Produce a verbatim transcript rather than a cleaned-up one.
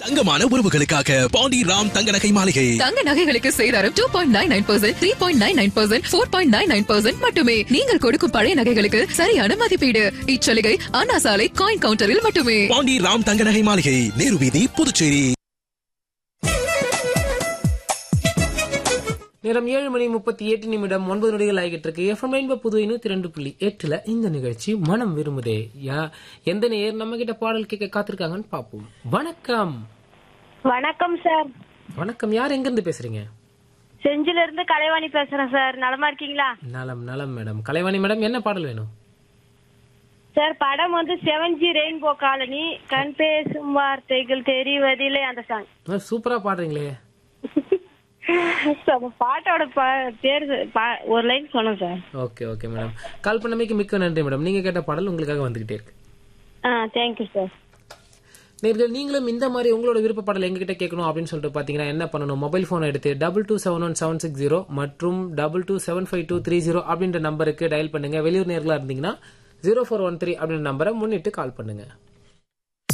தங்கமான உறவுகளுக்காக பாண்டி ராம் தங்க நகை மாளிகை. தங்க நகைகளுக்கு சேதாரம் two point nine nine percent, three point nine nine percent, four point nine nine percent மட்டுமே. நீங்கள் கொடுக்கும் பழைய நகைகளுக்கு சரியான மதிப்பீடு. இச்சலுகை அண்ணா சாலை காயின் கவுண்டரில் மட்டுமே. பாண்டி ராம் தங்க நகை மாளிகை, நேரு வீதி, புதுச்சேரி. நேரம் ஏழு மணி முப்பத்தி எட்டு நிமிடம் ஒன்பது நொடிகள் ஆகிட்டு இருக்கு. எஃப்எம் ரெயின்போ புதுவை நூத்தி ரெண்டு புள்ளி எட்டுல இந்த நிகழ்ச்சி மனம் விரும்புதே. யா எந்த நேர் நம்ம கிட்ட பாடல் கேட்க காத்திருக்காங்கன்னு பாப்போம். வணக்கம். வணக்கம் சார். வணக்கம். யார் எங்க இருந்து பேசுறீங்க? செஞ்சில இருந்து கலைவாணி பேசுறேன் சார். நலமா இருக்கீங்களா? நலம் நலம் மேடம். கலைவாணி மேடம், என்ன பாடல் வேணும்? சார் படம் வந்து செவன் ஜி ரெயின்போ காலனி, கண் பேசும் வார்த்தைகள் தெரிவதில்லை அந்த சாங். சூப்பரா பாடுறீங்களே. பாட்டோட பேர் ஒரு லைன் சொன்னேன் சார். Okay okay madam. கால் பண்ணமைக்கு மிக்க நன்றி மேடம். நீங்க கேட்ட பாடல் உங்களுக்காக வந்துகிட்டே இருக்கு. Thank you sir. நேர்கள், நீங்களும் இந்த மாதிரி உங்களோட விருப்ப பாடல் எங்ககிட்ட கேட்கணும் அப்படின்னு சொல்லிட்டு பாத்தீங்கன்னா என்ன பண்ணணும்? மொபைல் போன் எடுத்து double two seven one seven six zero மற்றும் double two seven five two three zero அப்படின்ற நம்பருக்கு டயல் பண்ணுங்க. வெளியூர் நேர்களா இருந்தீங்கன்னா ஜீரோ ஃபோர் ஒன் த்ரீ அப்படின்ற நம்பரை முன்னிட்டு கால் பண்ணுங்க.